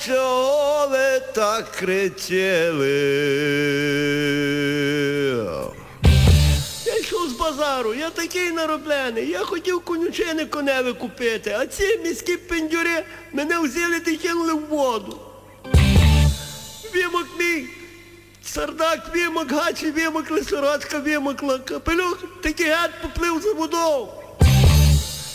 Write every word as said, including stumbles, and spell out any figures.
чого ви так кричили? Я йшов з базару, я такий нароблений, я хотів конючини коневі купити, а ці міські пендюри мене взяли та кинули в воду. Вимок мій, сардак вимок, гачі вимокли, сорочка вимокла, капелюх такий гад поплив за водою.